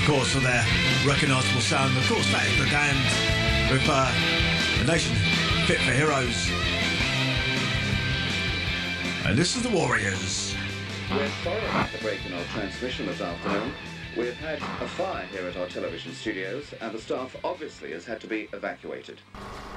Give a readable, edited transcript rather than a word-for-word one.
course, for their recognisable sound. Of course, that is The Damned with A Nation Fit for Heroes. And this is The Warriors. We're sorry about the break in our transmission this afternoon. We've had a fire here at our television studios, and the staff obviously has had to be evacuated.